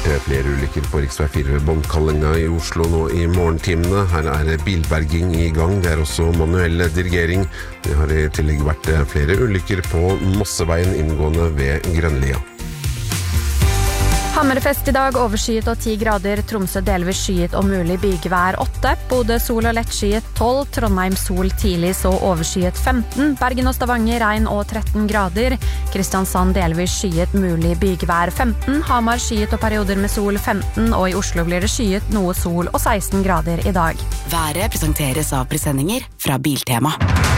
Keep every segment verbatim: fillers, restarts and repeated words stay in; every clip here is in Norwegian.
vært flere ulykker på riksvei fire ved Båndkallinga i Oslo nå i morgentimene. Her er bilberging i gang. Det er også manuell dirigering. Det har i tillegg vært flere ulykker på Mosseveien inngående ved Grønlia. Hammerfest i dag, overskyet og ti grader, Tromsø delvis skyet og mulig bygevær åtte, Bodø sol og lett skyet tolv, Trondheim sol tidlig så overskyet femten, Bergen og Stavanger regn og tretten grader, Kristiansand delvis skyet mulig bygevær femten, Hamar skyet og perioder med sol femten, og i Oslo blir det skyet noe sol og seksten grader i dag. Været presenteres av presenninger fra Biltema.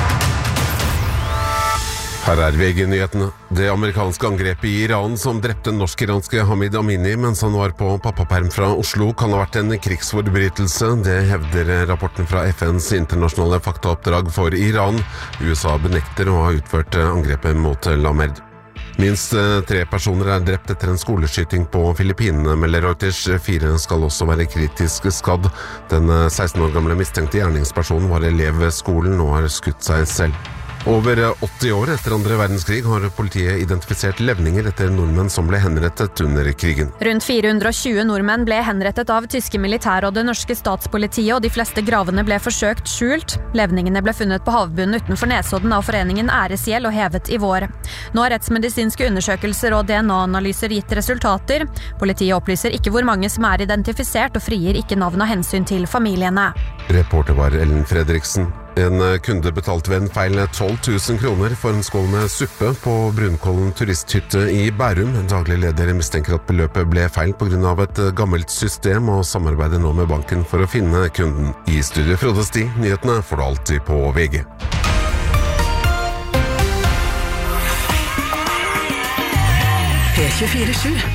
Her er V G-nyhetene. Det amerikanske angrepet i Iran som drepte norsk-iranske Hamid Amini mens han var på pappaperm fra Oslo kan ha vært en krigsforbrytelse. Det hevder rapporten fra F N's internasjonale faktaoppdrag for Iran. U S A benekter å ha utført angrepet mot Lamed. Minst tre personer er drept etter en skoleskyting på Filippinene, melder Reuters. Fire skal også være kritisk skadd. Den seksten år gamle mistenkte gjerningspersonen var elev ved skolen og har skutt seg selv. Over åtti år etter andre verdenskrig har politiet identifisert levninger etter nordmenn som ble henrettet under krigen. Rundt fire hundre og tjue nordmenn ble henrettet av tyske militær og det norske statspolitiet, og de fleste gravene ble forsøkt skjult. Levningene ble funnet på havbunnen utenfor Nesodden av foreningen Æresgjeld og hevet i vår. Nå har rettsmedisinske undersøkelser og D N A-analyser gitt resultater. Politiet opplyser ikke hvor mange som er identifisert og frier ikke navn av hensyn til familiene. Reporter var Ellen Fredriksen. En kunde betalte ved en feil tolv tusen kroner for en skål med suppe på Brunkollen turisthytte i Bærum. Daglig leder mistenker at beløpet ble feil på grunn av et gammelt system og samarbeider nå med banken for å finne kunden. I studio Frode Sti, nyhetene får du alltid på V G. P tjuefire sju